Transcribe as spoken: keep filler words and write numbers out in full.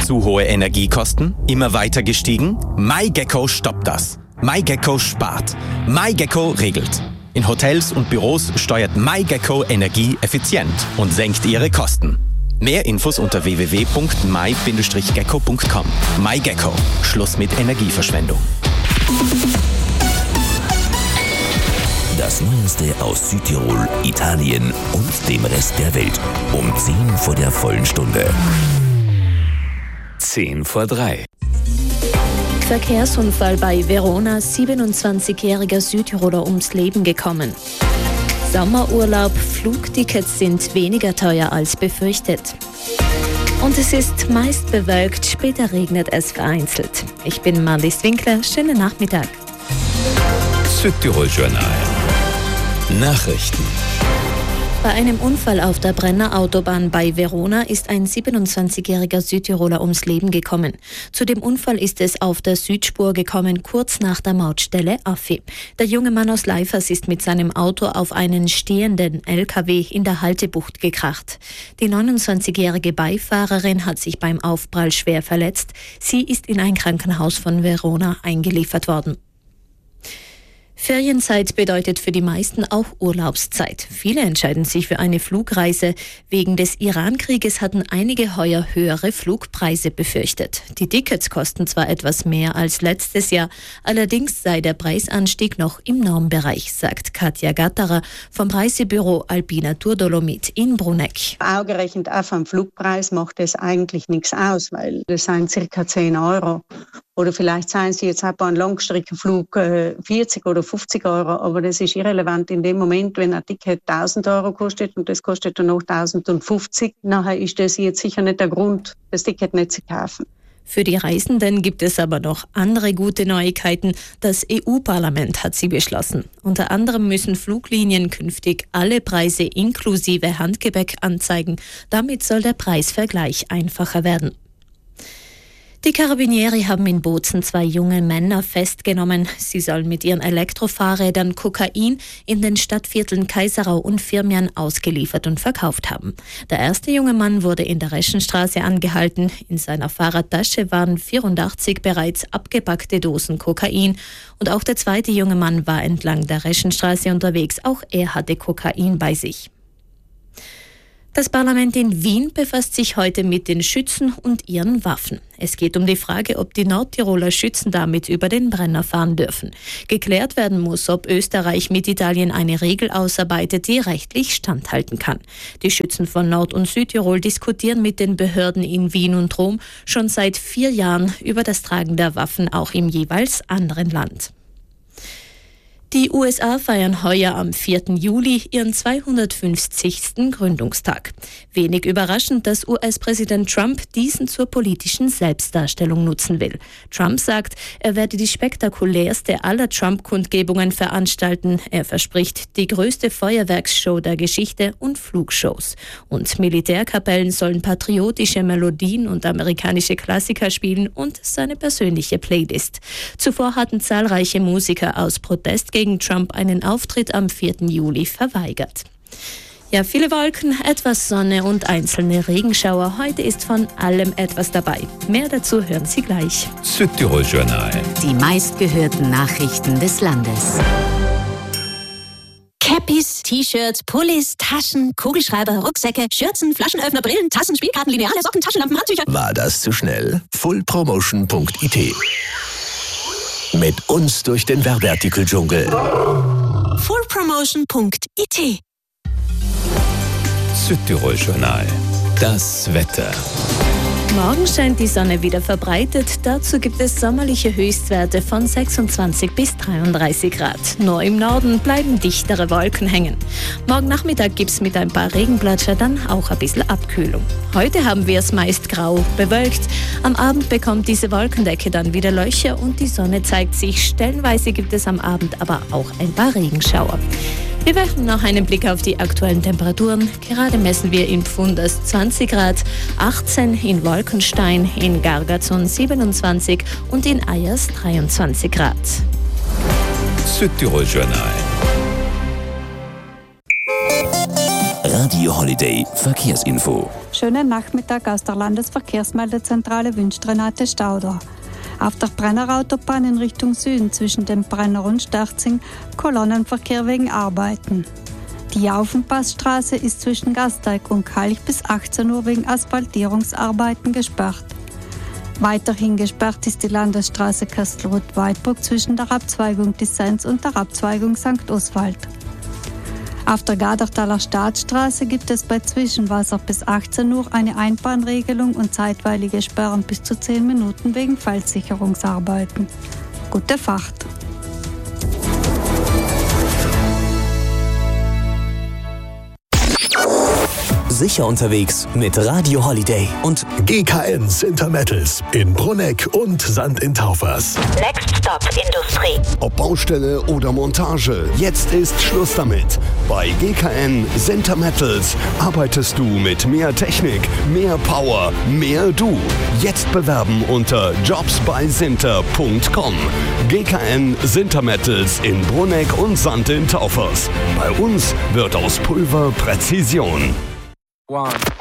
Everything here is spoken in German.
Zu hohe Energiekosten? Immer weiter gestiegen? MyGecko stoppt das. MyGecko spart. MyGecko regelt. In Hotels und Büros steuert MyGecko Energie effizient und senkt ihre Kosten. Mehr Infos unter w w w punkt my Bindestrich gecko punkt com. MyGecko. Schluss mit Energieverschwendung. Das Neueste aus Südtirol, Italien und dem Rest der Welt. Um zehn vor der vollen Stunde. Zehn vor drei. Verkehrsunfall bei Verona, siebenundzwanzigjähriger Südtiroler ums Leben gekommen. Sommerurlaub, Flugtickets sind weniger teuer als befürchtet. Und es ist meist bewölkt, später regnet es vereinzelt. Ich bin Marlies Winkler, schönen Nachmittag. Südtirol Journal. Nachrichten. Bei einem Unfall auf der Brenner Autobahn bei Verona ist ein siebenundzwanzigjähriger Südtiroler ums Leben gekommen. Zu dem Unfall ist es auf der Südspur gekommen, kurz nach der Mautstelle Affi. Der junge Mann aus Leifers ist mit seinem Auto auf einen stehenden L K W in der Haltebucht gekracht. Die neunundzwanzigjährige Beifahrerin hat sich beim Aufprall schwer verletzt. Sie ist in ein Krankenhaus von Verona eingeliefert worden. Ferienzeit bedeutet für die meisten auch Urlaubszeit. Viele entscheiden sich für eine Flugreise. Wegen des Iran-Krieges hatten einige heuer höhere Flugpreise befürchtet. Die Tickets kosten zwar etwas mehr als letztes Jahr, allerdings sei der Preisanstieg noch im Normbereich, sagt Katja Gatterer vom Reisebüro Alpina Tour Dolomit in Bruneck. Ausgerechnet auf am Flugpreis macht es eigentlich nichts aus, weil das sind circa zehn Euro. Oder vielleicht seien sie jetzt auch bei einem Langstreckenflug äh, vierzig oder fünfzig Euro, aber das ist irrelevant in dem Moment, wenn ein Ticket tausend Euro kostet und das kostet dann noch tausendfünfzig, nachher ist das jetzt sicher nicht der Grund, das Ticket nicht zu kaufen. Für die Reisenden gibt es aber noch andere gute Neuigkeiten. Das E U-Parlament hat sie beschlossen. Unter anderem müssen Fluglinien künftig alle Preise inklusive Handgepäck anzeigen. Damit soll der Preisvergleich einfacher werden. Die Carabinieri haben in Bozen zwei junge Männer festgenommen. Sie sollen mit ihren Elektrofahrrädern Kokain in den Stadtvierteln Kaiserau und Firmian ausgeliefert und verkauft haben. Der erste junge Mann wurde in der Reschenstraße angehalten. In seiner Fahrradtasche waren vierundachtzig bereits abgepackte Dosen Kokain. Und auch der zweite junge Mann war entlang der Reschenstraße unterwegs. Auch er hatte Kokain bei sich. Das Parlament in Wien befasst sich heute mit den Schützen und ihren Waffen. Es geht um die Frage, ob die Nordtiroler Schützen damit über den Brenner fahren dürfen. Geklärt werden muss, ob Österreich mit Italien eine Regel ausarbeitet, die rechtlich standhalten kann. Die Schützen von Nord- und Südtirol diskutieren mit den Behörden in Wien und Rom schon seit vier Jahren über das Tragen der Waffen auch im jeweils anderen Land. Die U S A feiern heuer am vierten Juli ihren zweihundertfünfzigsten Gründungstag. Wenig überraschend, dass U S-Präsident Trump diesen zur politischen Selbstdarstellung nutzen will. Trump sagt, er werde die spektakulärste aller Trump-Kundgebungen veranstalten. Er verspricht die größte Feuerwerksshow der Geschichte und Flugshows. Und Militärkapellen sollen patriotische Melodien und amerikanische Klassiker spielen und seine persönliche Playlist. Zuvor hatten zahlreiche Musiker aus Protest gegen gegen Trump einen Auftritt am vierten Juli verweigert. Ja, viele Wolken, etwas Sonne und einzelne Regenschauer. Heute ist von allem etwas dabei. Mehr dazu hören Sie gleich. Südtirol Journal. Die meistgehörten Nachrichten des Landes. Cappies, T-Shirts, Pullis, Taschen, Kugelschreiber, Rucksäcke, Schürzen, Flaschenöffner, Brillen, Tassen, Spielkarten, Lineale, Socken, Taschenlampen, Handtücher. War das zu schnell? full promotion punkt i t. Mit uns durch den Werbeartikel-Dschungel. full promotion punkt i t. Südtirol Journal. Das Wetter. Morgen scheint die Sonne wieder verbreitet. Dazu gibt es sommerliche Höchstwerte von sechsundzwanzig bis dreiunddreißig Grad. Nur im Norden bleiben dichtere Wolken hängen. Morgen Nachmittag gibt es mit ein paar Regenplätscher dann auch ein bisschen Abkühlung. Heute haben wir es meist grau bewölkt. Am Abend bekommt diese Wolkendecke dann wieder Löcher und die Sonne zeigt sich. Stellenweise gibt es am Abend aber auch ein paar Regenschauer. Wir werfen noch einen Blick auf die aktuellen Temperaturen. Gerade messen wir in Pfunders zwanzig Grad, achtzehn in Wolkenstein, in Gargazon siebenundzwanzig und in Eyers dreiundzwanzig Grad. Südtirol Journal. Radio Holiday Verkehrsinfo. Schönen Nachmittag aus der Landesverkehrsmeldezentrale wünscht Renate Stauder. Auf der Brennerautobahn in Richtung Süden zwischen dem Brenner und Sterzing Kolonnenverkehr wegen Arbeiten. Die Jaufenpassstraße ist zwischen Gasteig und Kalch bis achtzehn Uhr wegen Asphaltierungsarbeiten gesperrt. Weiterhin gesperrt ist die Landesstraße Kastelruth-Weidbruck zwischen der Abzweigung Dissens und der Abzweigung Sankt Oswald. Auf der Gadertaler Staatsstraße gibt es bei Zwischenwasser bis achtzehn Uhr eine Einbahnregelung und zeitweilige Sperren bis zu zehn Minuten wegen Felssicherungsarbeiten. Gute Fahrt! Sicher unterwegs mit Radio Holiday und G K N Sintermettels in Brunegg und Sand in Taufers. Next Stop Industrie. Ob Baustelle oder Montage, jetzt ist Schluss damit. Bei G K N Sintermettels arbeitest du mit mehr Technik, mehr Power, mehr du. Jetzt bewerben unter jobs bei sinter punkt com. G K N Sintermettels in Brunegg und Sand in Taufers. Bei uns wird aus Pulver Präzision. One.